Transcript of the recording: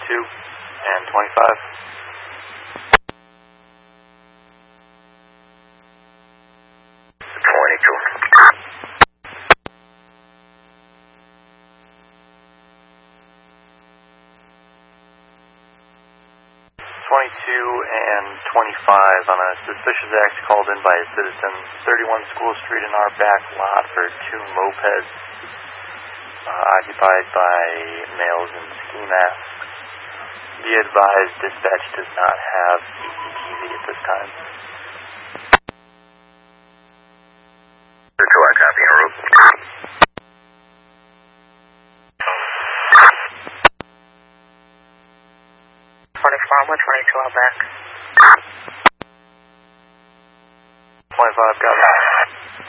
and 25. 22 and 25 on a suspicious act called in by a citizen, 31 School Street in our back lot for 2 mopeds occupied by males in ski masks. Be advised, dispatch does not have CCTV at this time. 2, I copy en route. 24, I'm with 22 out back. 25, copy.